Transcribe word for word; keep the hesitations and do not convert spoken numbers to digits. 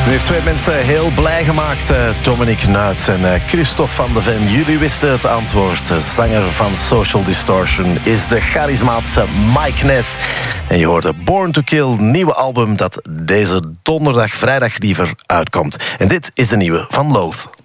Nu heeft twee mensen heel blij gemaakt. Dominique Nuits en Christophe van de Ven. Jullie wisten het antwoord. Zanger van Social Distortion is de charismatische Mike Ness. En je hoorde Born to Kill, nieuwe album dat deze donderdag, vrijdag liever uitkomt. En dit is de nieuwe van Loath.